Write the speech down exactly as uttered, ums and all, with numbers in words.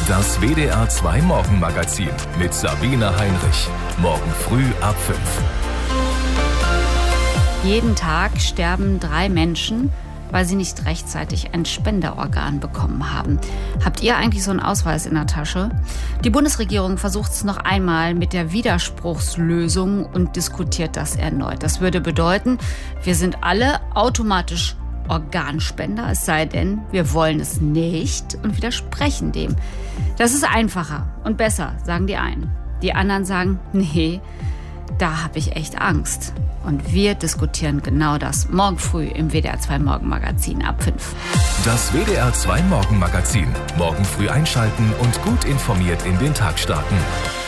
Das W D R zwei Morgenmagazin mit Sabine Heinrich. Morgen früh ab fünf. Jeden Tag sterben drei Menschen, weil sie nicht rechtzeitig ein Spenderorgan bekommen haben. Habt ihr eigentlich so einen Ausweis in der Tasche? Die Bundesregierung versucht es noch einmal mit der Widerspruchslösung und diskutiert das erneut. Das würde bedeuten, wir sind alle automatisch Organspender, es sei denn, wir wollen es nicht und widersprechen dem. Das ist einfacher und besser, sagen die einen. Die anderen sagen, nee, da habe ich echt Angst. Und wir diskutieren genau das morgen früh im W D R zwei Morgenmagazin ab fünf. Das W D R zwei Morgenmagazin. Morgen früh einschalten und gut informiert in den Tag starten.